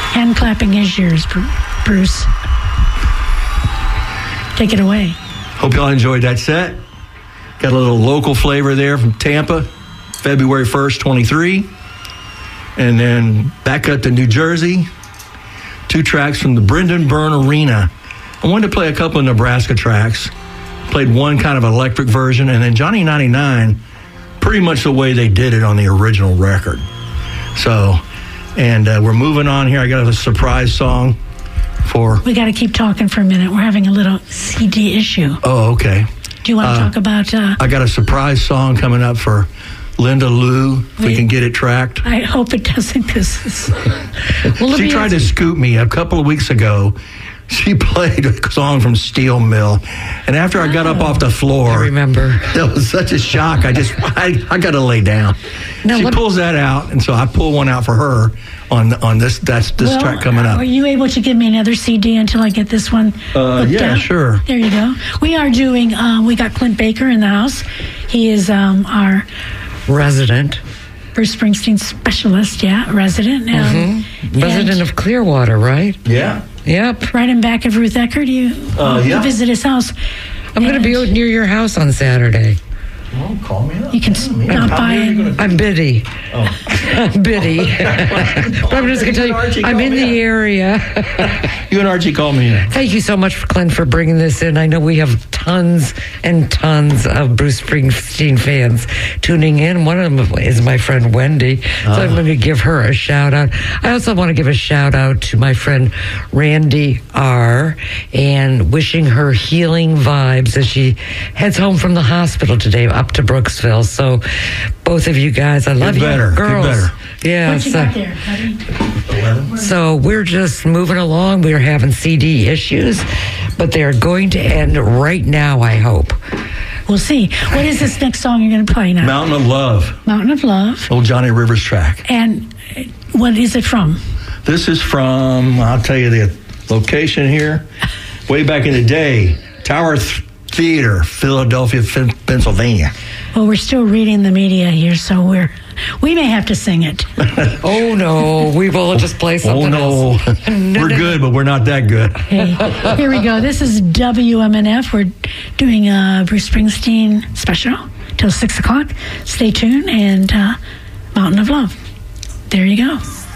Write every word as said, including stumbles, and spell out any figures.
Hand clapping is yours, Bruce. Take it away. Hope y'all enjoyed that set. Got a little local flavor there from Tampa, February first, twenty-three. And then back up to New Jersey. Two tracks from the Brendan Byrne Arena. I wanted to play a couple of Nebraska tracks. Played one kind of electric version, and then Johnny ninety-nine, pretty much the way they did it on the original record. So, and uh, we're moving on here. I got a surprise song for... We got to keep talking for a minute. We're having a little C D issue. Oh, okay. Do you want to uh, talk about... Uh, I got a surprise song coming up for Linda Lou, if we, we can get it tracked. I hope it doesn't, because... well, she tried to scoop me a couple of weeks ago. She played a song from Steel Mill, and after I got oh, up off the floor, I remember. That was such a shock. I just, I, I got to lay down. Now, she pulls that out, and so I pull one out for her on on this that's this well, track coming up. Are you able to give me another C D until I get this one? Uh, yeah, down? Sure. There you go. We are doing. Um, we got Clint Baker in the house. He is um, our resident. Bruce Springsteen specialist, yeah, resident. Um, mm-hmm. Resident of Clearwater, right? Yeah. Yep. Right in back of Ruth Eckerd. You, uh, yeah. you visit his house. I'm going to be out near your house on Saturday. Well, call me up. You can stop by. And, I'm Biddy. Oh. I'm Biddy. But I'm just going to tell you, Archie, I'm in the area. You and Archie call me in. Thank you so much, Clint, for bringing this in. I know we have tons and tons of Bruce Springsteen fans tuning in. One of them is my friend Wendy, so oh. I'm going to give her a shout out. I also want to give a shout out to my friend Randy R. and wishing her healing vibes as she heads home from the hospital today up to Brooksville. So both of you guys, I love Get better. you girls. Get better. Yeah. What you so, got there, buddy? So we're just moving along. We're having C D issues, but they're going to end right now, I hope. We'll see. What is this next song you're going to play now? Mountain of Love. Mountain of Love. Old Johnny Rivers track. And what is it from? This is from, I'll tell you the location here, way back in the day, Tower Th- Theater, Philadelphia, Pennsylvania. Well, we're still reading the media here, so we're we may have to sing it. Oh no, we will just play something oh, no. else. no, we're no, good, but we're not that good. Hey, here we go. This is W M N F. We're doing a Bruce Springsteen special till six o'clock. Stay tuned, and uh, Mountain of Love. There you go.